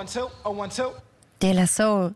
De La Soul.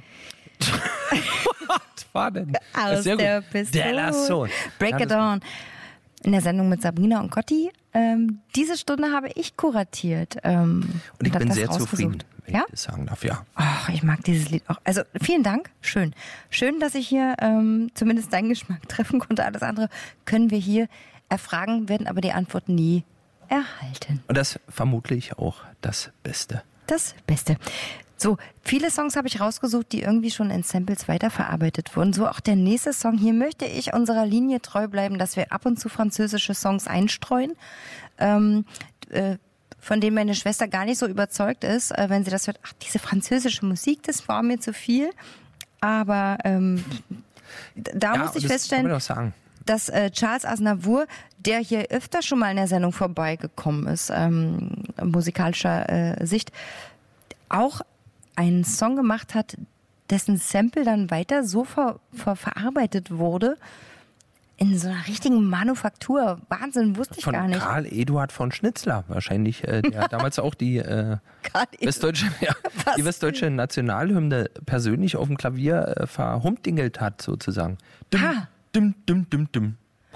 Was war denn? Aus der Pistole. De La Soul. Break It On. In der Sendung mit Sabrina und Cotti. Diese Stunde habe ich kuratiert. Und ich bin sehr zufrieden, wenn ich das sagen darf, ja. Ach, ich mag dieses Lied auch. Also vielen Dank, schön. Schön, dass ich hier zumindest deinen Geschmack treffen konnte. Alles andere können wir hier erfragen, werden aber die Antwort nie erhalten. Und das vermutlich auch das Beste. Das Beste. So, viele Songs habe ich rausgesucht, die irgendwie schon in Samples weiterverarbeitet wurden. So auch der nächste Song. Hier möchte ich unserer Linie treu bleiben, dass wir ab und zu französische Songs einstreuen, von denen meine Schwester gar nicht so überzeugt ist, wenn sie das hört. Ach, diese französische Musik, das war mir zu viel. Aber da muss ich feststellen, dass Charles Aznavour, der hier öfter schon mal in der Sendung vorbeigekommen ist, musikalischer Sicht, auch einen Song gemacht hat, dessen Sample dann weiter so verarbeitet wurde, in so einer richtigen Manufaktur. Wahnsinn, wusste ich gar nicht. Von Karl Eduard von Schnitzler wahrscheinlich, der damals auch die westdeutsche Nationalhymne persönlich auf dem Klavier verhumdingelt hat, sozusagen. Dum, dum, dum, dum.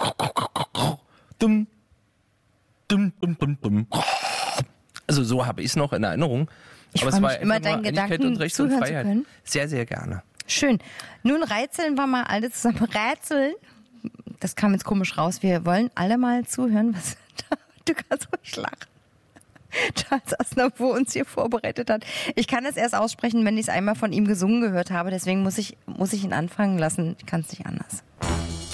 Dum, dum, dum, dum, dum. Also so habe ich es noch in Erinnerung. Ich aber es war immer deinen Gedanken und Recht und zuhören Freiheit. zu können. Sehr, sehr gerne. Schön. Nun rätseln wir mal alle zusammen. Rätseln. Das kam jetzt komisch raus. Wir wollen alle mal zuhören, was du kannst ruhig lachen. Charles Aznavour uns hier vorbereitet hat. Ich kann es erst aussprechen, wenn ich es einmal von ihm gesungen gehört habe. Deswegen muss ich ihn anfangen lassen. Ich kann es nicht anders.